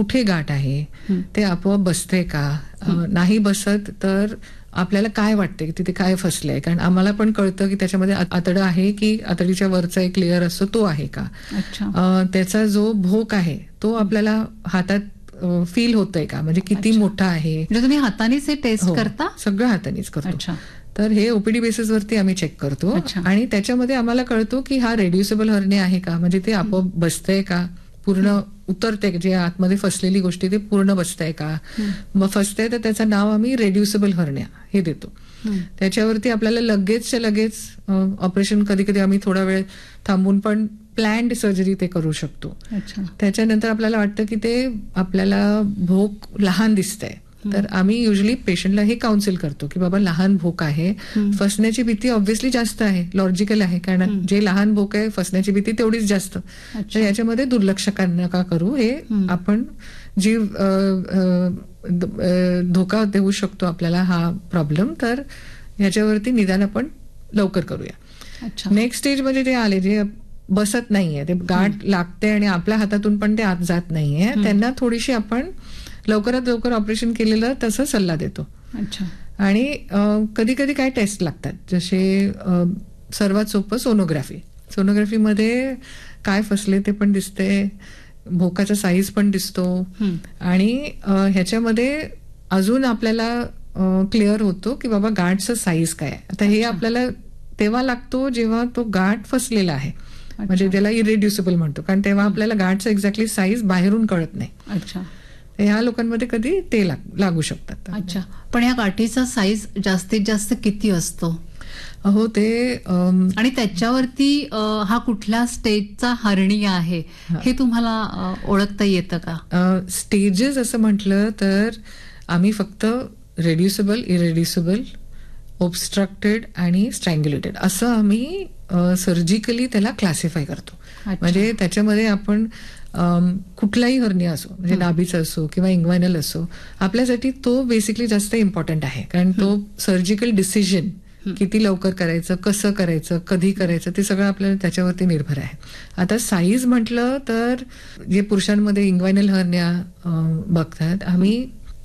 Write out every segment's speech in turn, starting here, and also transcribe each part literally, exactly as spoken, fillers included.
कुठे गाठ आहे, ते आपोआप बसते का, नाही बसत तर आपल्याला काय वाटते की तिथे काय फसलंय. कारण आम्हाला पण कळतं की त्याच्यामध्ये आतडं आहे की आतडीच्या वरचा एक लेअर असतो तो आहे का. त्याचा जो भोक आहे तो आपल्याला हातात फील होतोय का, म्हणजे किती मोठा आहे. म्हणजे तुम्ही हातानेच हे टेस्ट करता? सगळं हातानेच करतो. तर हे ओपीडी बेसिस वरती आम्ही चेक करतो आणि त्याच्यामध्ये आम्हाला कळतो की हा रेड्युसेबल हर्निया आहे का, म्हणजे ते आपोआप बसतंय का, पूर्ण उतरते, जे आतमध्ये फसलेली गोष्टी ते पूर्ण बसतंय का. मग फसतंय तर त्याचं नाव आम्ही रेड्युसेबल हर्निया हे देतो. त्याच्यावरती आपल्याला लगेचच्या लगेच ऑपरेशन, कधी कधी आम्ही थोडा वेळ थांबून पण प्लॅन्ड सर्जरी ते करू शकतो. त्याच्यानंतर आपल्याला वाटतं की ते आपल्याला भोक लहान दिसतंय, तर आम्ही युजली पेशंटला हे काउन्सिल करतो की बाबा लहान भोक आहे, फसण्याची भीती ऑब्व्हियसली जास्त आहे, लॉजिकल आहे, कारण जे लहान भोक आहे फसण्याची भीती तेवढीच जास्त. तर याच्यामध्ये दुर्लक्ष नका करू, हे आपण जीव धोका देऊ शकतो आपल्याला हा प्रॉब्लेम, तर ह्याच्यावरती निदान आपण लवकर करूया. नेक्स्ट स्टेज म्हणजे ते आले जे बसत नाहीये, ते गाठ लागते आणि आपल्या हातातून पण ते आत जात नाहीये, त्यांना थोडीशी आपण लवकरात लवकर ऑपरेशन केलेलं तसं सल्ला देतो. आणि कधी कधी काय टेस्ट लागतात, जसे सर्वात सोपं सोनोग्राफी. सोनोग्राफीमध्ये काय फसले ते पण दिसते, भोकाचा साईज पण दिसतो आणि ह्याच्यामध्ये अजून आपल्याला क्लिअर होतो की बाबा गाठचं साईज काय आहे. आता हे आपल्याला तेव्हा लागतो जेव्हा तो गाठ फसलेला आहे, म्हणजे त्याला इरेड्युसेबल म्हणतो, कारण तेव्हा आपल्याला गाठचं एक्झॅक्टली साईज बाहेरून कळत नाही. अच्छा, ह्या लोकांमध्ये कधी ते लागू शकतात. अच्छा, पण या गाठीचा साईज जास्तीत जास्त किती असतो? हो, ते आणि त्याच्यावरती हा कुठल्या स्टेजचा हर्निया आहे हे तुम्हाला ओळखता येतं का? स्टेजेस असं म्हटलं तर आम्ही फक्त रेड्युसेबल, इरेड्युसेबल, ऑब्स्ट्रक्टेड आणि स्ट्रँग्युलेटेड असं आम्ही सर्जिकली त्याला क्लासिफाय करतो. म्हणजे त्याच्यामध्ये आपण कुठलाही हर्निया असो, म्हणजे नाभीचा असो किंवा इंग्वायनल असो, आपल्यासाठी तो बेसिकली जास्त इम्पॉर्टंट आहे, कारण तो सर्जिकल डिसिजन किती लवकर करायचं, कसं करायचं, कधी करायचं, ते सगळं आपल्याला त्याच्यावरती निर्भर आहे. आता साईज म्हटलं तर जे पुरुषांमध्ये इंग्वायनल हर्निया बघतात, आम्ही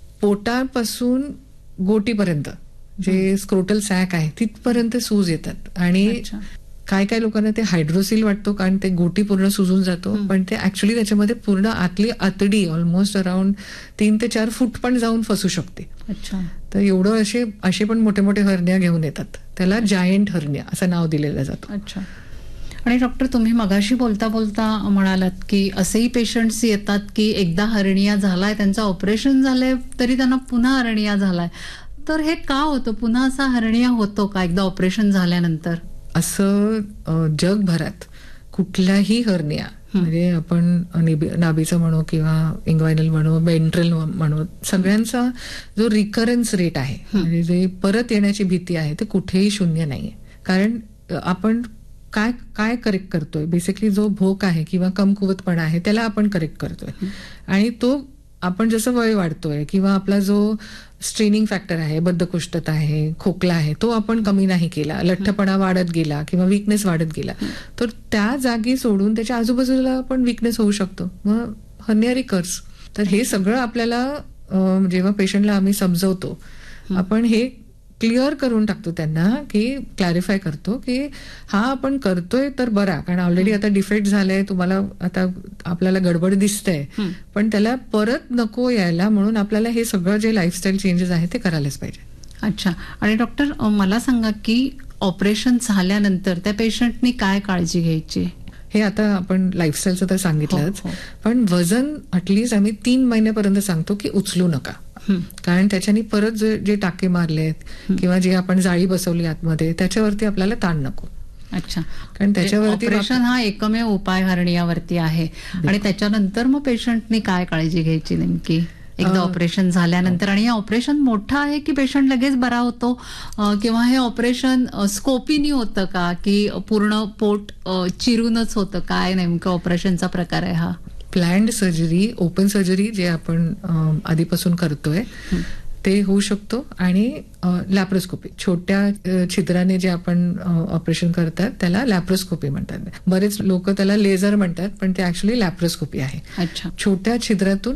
पोटापासून गोटीपर्यंत जे स्क्रोटल सॅक आहे तिथपर्यंत सूज येतात. आणि काय काय लोकांना ते हायड्रोसिल वाटतो, कारण ते गोटी पूर्ण सुजून जातो, पण ते ऍक्च्युली त्याच्यामध्ये पूर्ण आतली आतडी ऑलमोस्ट अराउंड तीन ते चार फूट पण जाऊन फसू शकते. तर एवढं असे असे पण मोठे मोठे हर्निया घेऊन येतात, त्याला जायंट हर्निया असं नाव दिलेलं जातं. अच्छा. आणि डॉक्टर, तुम्ही मगाशी बोलता बोलता म्हणालात की असेही पेशंट्स येतात की एकदा हर्निया झालाय, त्यांचं ऑपरेशन झालंय तरी त्यांना पुन्हा हर्निया झालाय, तर हे का होतं? पुन्हा असा हर्निया होतो का एकदा ऑपरेशन झाल्यानंतर? असं जगभरात कुठलाही हर्निया, म्हणजे आपण नाभीचा म्हणू किंवा इंग्वायनल म्हणू, वेंट्रल म्हणू, सगळ्यांचा जो रिकरन्स रेट आहे, म्हणजे जे परत येण्याची भीती आहे, ते कुठेही शून्य नाहीये. कारण आपण काय काय करेक्ट करतोय, बेसिकली जो भोक आहे किंवा कमकुवतपणा आहे त्याला आपण करेक्ट करतोय. आणि तो आपण जसं वय वाढतोय किंवा आपला जो स्ट्रेनिंग फॅक्टर आहे, बद्धकोष्ठता आहे, खोकला आहे, तो आपण कमी नाही केला, लठ्ठपणा वाढत गेला किंवा विकनेस वाढत गेला, तर त्या जागी सोडून त्याच्या आजूबाजूला पण विकनेस होऊ शकतो, मग हर्निया रिकर्स. तर हे सगळं आपल्याला जेव्हा पेशंटला आम्ही समजवतो, आपण हे क्लिअर करून टाकतो त्यांना, की क्लॅरिफाय करतो की हा आपण करतोय तर बरा, कारण ऑलरेडी आता डिफेक्ट झालंय, तुम्हाला आता आपल्याला गडबड दिसतंय, पण त्याला परत नको यायला म्हणून आपल्याला हे सगळं जे लाईफस्टाईल चेंजेस आहे ते करायलाच पाहिजे. अच्छा. आणि डॉक्टर, मला सांगा की ऑपरेशन झाल्यानंतर त्या पेशंटनी काय काळजी घ्यायची? हे आता आपण लाईफस्टाईलचं तर सांगितलंच, पण वजन अटलिस्ट आम्ही तीन महिन्यापर्यंत सांगतो की उचलू नका, कारण त्याच्यानी परत जे जे टाके मारलेत किंवा जे आपण जाळी बसवली आतमध्ये त्याच्यावरती आपल्याला ताण नको. अच्छा. कारण त्याच्यावरती ऑपरेशन हा एकमेव उपाय हर्नियावरती आहे. आणि त्याच्यानंतर मग पेशंटनी काय काळजी घ्यायची नेमकी एकदा ऑपरेशन झाल्यानंतर? आणि हे ऑपरेशन मोठं आहे की पेशंट लगेच बरा होतो, किंवा हे ऑपरेशन स्कोपीनी होतं का, की पूर्ण पोट चिरूनच होतं? काय नेमकं ऑपरेशनचा प्रकार आहे हा? प्लॅन्ड सर्जरी, ओपन सर्जरी जे आपण आधीपासून करतोय ते होऊ शकतो, आणि लॅप्रोस्कोपी, छोट्या छिद्राने जे आपण ऑपरेशन करतात त्याला लॅप्रोस्कोपी म्हणतात. बरेच लोक त्याला लेझर म्हणतात, पण ते ऍक्च्युली लॅप्रोस्कोपी आहे. छोट्या छिद्रातून